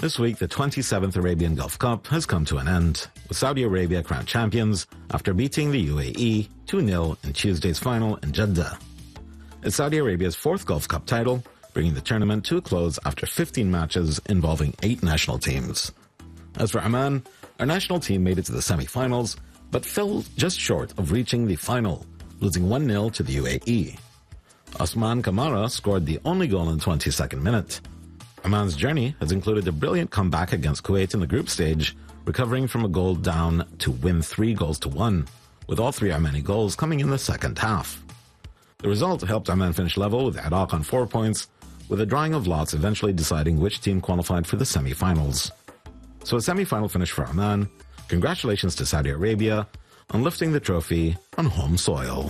This week, the 27th Arabian Gulf Cup has come to an end, with Saudi Arabia crowned champions after beating the UAE 2-0 in Tuesday's final in Jeddah. It's Saudi Arabia's fourth Gulf Cup title, bringing the tournament to a close after 15 matches involving 8 national teams. As for Oman, our national team made it to the semi-finals, but fell just short of reaching the final, losing 1-0 to the UAE. Osman Kamara scored the only goal in the 22nd minute. Oman's journey has included a brilliant comeback against Kuwait in the group stage, recovering from a goal down to win 3-1, with all 3 Omani goals coming in the second half. The result helped Oman finish level with Iraq on 4 points, with a drawing of lots eventually deciding which team qualified for the semi-finals. So a semi-final finish for Oman. Congratulations to Saudi Arabia on lifting the trophy on home soil.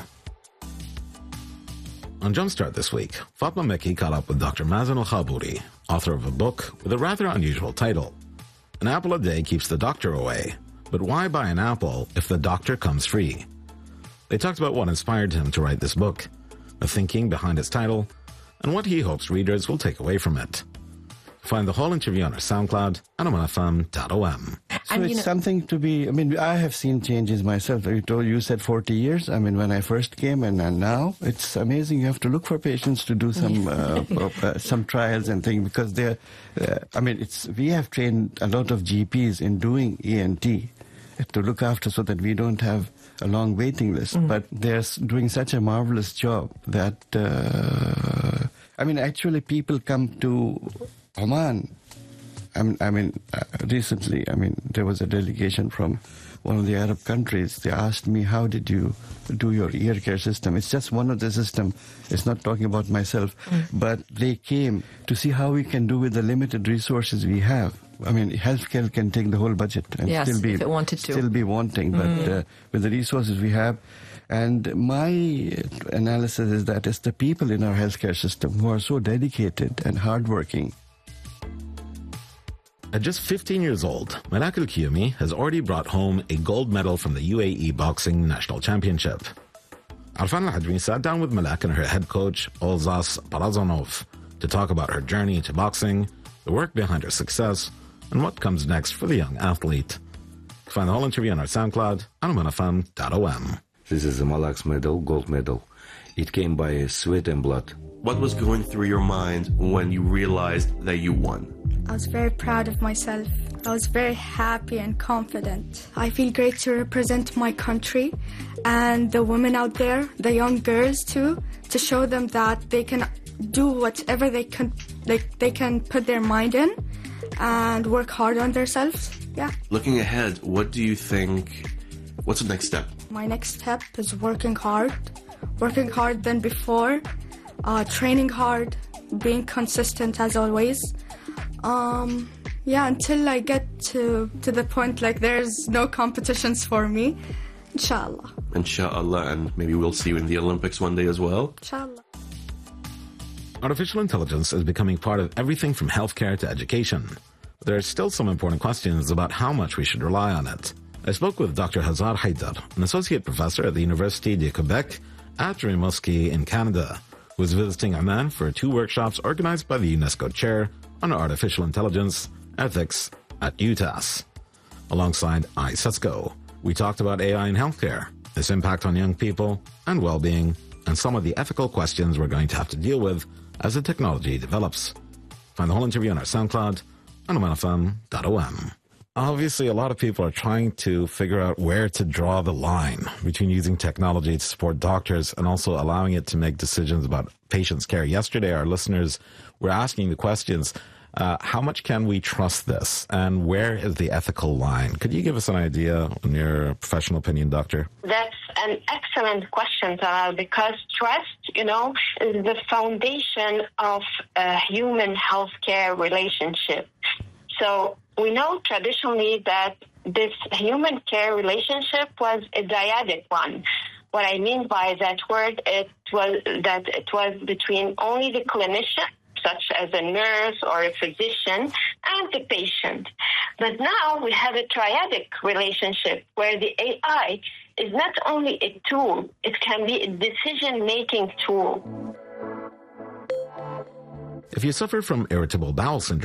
On Jumpstart this week, Fatma Mekki caught up with Dr. Mazen Al-Khabouri, author of a book with a rather unusual title. An apple a day keeps the doctor away, but why buy an apple if the doctor comes free? They talked about what inspired him to write this book, the thinking behind its title, and what he hopes readers will take away from it. Find the whole interview on our SoundCloud and omanfm.om. So it's something to be, I have seen changes myself. You said 40 years. When I first came and now, it's amazing. You have to look for patients to do some trials and things because we have trained a lot of GPs in doing ENT to look after so that we don't have a long waiting list. But they're doing such a marvelous job that, actually people come to Oman. Recently, there was a delegation from one of the Arab countries. They asked me, how did you do your ear care system? It's just one of the systems. It's not talking about myself. But they came to see how we can do with the limited resources we have. Healthcare can take the whole budget and still be wanting. But with the resources we have, and my analysis is that it's the people in our healthcare system who are so dedicated and hardworking. At just 15 years old, Malak Al-Qiyumi has already brought home a gold medal from the UAE Boxing National Championship. Arfan Al-Hadri sat down with Malak and her head coach, Olzas Parazonov, to talk about her journey into boxing, the work behind her success, and what comes next for the young athlete. Find the whole interview on our SoundCloud and omanfm.om. This is the Malak's medal, gold medal. It came by sweat and blood. What was going through your mind when you realized that you won? I was very proud of myself. I was very happy and confident. I feel great to represent my country and the women out there, the young girls too, to show them that they can do whatever they can put their mind in and work hard on themselves. Yeah. Looking ahead, what do you think, what's the next step? My next step is working hard than before, training hard, being consistent as always. Until I get to the point like there's no competitions for me, inshallah. Inshallah, and maybe we'll see you in the Olympics one day as well. Inshallah. Artificial intelligence is becoming part of everything from healthcare to education. There are still some important questions about how much we should rely on it. I spoke with Dr. Hazar Haidar, an associate professor at the Université de Quebec at Rimouski in Canada, who is visiting Oman for 2 workshops organized by the UNESCO Chair on Artificial Intelligence Ethics at UTAS. Alongside ICESCO, we talked about AI in healthcare, its impact on young people and well-being, and some of the ethical questions we're going to have to deal with as the technology develops. Find the whole interview on our SoundCloud and omanfm.om. Obviously, a lot of people are trying to figure out where to draw the line between using technology to support doctors and also allowing it to make decisions about patients' care. Yesterday, our listeners were asking the questions, how much can we trust this? And where is the ethical line? Could you give us an idea, in your professional opinion, doctor? That's an excellent question, Talal, because trust, is the foundation of a human healthcare relationship. So we know traditionally that this human care relationship was a dyadic one. What I mean by that word, it was between only the clinician, such as a nurse or a physician, and the patient. But now we have a triadic relationship where the AI is not only a tool, it can be a decision-making tool. If you suffer from irritable bowel syndrome,